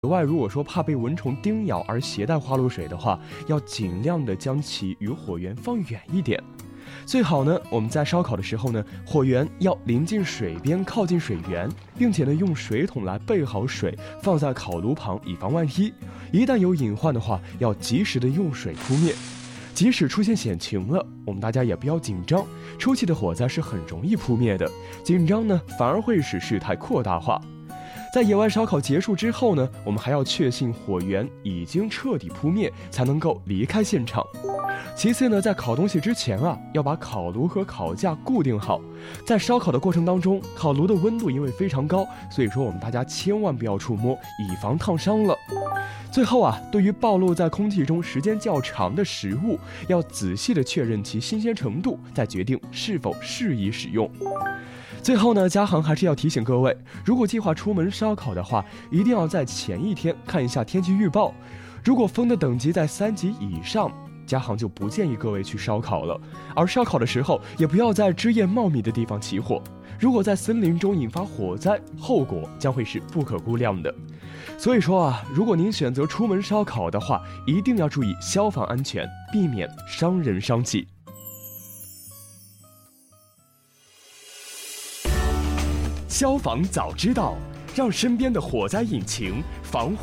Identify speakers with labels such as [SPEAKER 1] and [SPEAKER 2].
[SPEAKER 1] 额外，如果说怕被蚊虫叮咬而携带花露水的话，要尽量的将其与火源放远一点。最好呢，我们在烧烤的时候呢，火源要临近水边，靠近水源，并且呢，用水桶来备好水，放在烤炉旁，以防万一。一旦有隐患的话，要及时的用水扑灭。即使出现险情了，我们大家也不要紧张，初期的火灾是很容易扑灭的，紧张呢，反而会使事态扩大化。在野外烧烤结束之后呢，我们还要确信火源已经彻底扑灭，才能够离开现场。其次呢，在烤东西之前要把烤炉和烤架固定好。在烧烤的过程当中，烤炉的温度因为非常高，所以说我们大家千万不要触摸，以防烫伤了。最后对于暴露在空气中时间较长的食物，要仔细的确认其新鲜程度，再决定是否适宜使用。最后呢，嘉航还是要提醒各位，如果计划出门烧烤的话，一定要在前一天看一下天气预报。如果风的等级在3级以上，嘉航就不建议各位去烧烤了。而烧烤的时候，也不要在枝叶茂密的地方起火。如果在森林中引发火灾，后果将会是不可估量的。所以说如果您选择出门烧烤的话，一定要注意消防安全，避免伤人伤己。消防早知道，让身边的火灾引擎防火